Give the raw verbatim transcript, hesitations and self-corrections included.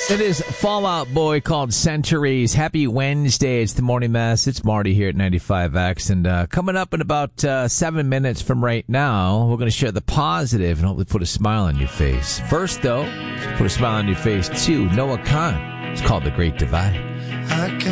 It is Fall Out Boy called Centuries. Happy Wednesday. It's the Morning Mess. It's Marty here at ninety-five X. And uh, coming up in about uh, seven minutes from right now, we're going to share the positive and hopefully put a smile on your face. First, though, put a smile on your face, too. Noah Khan. It's called The Great Divide. I can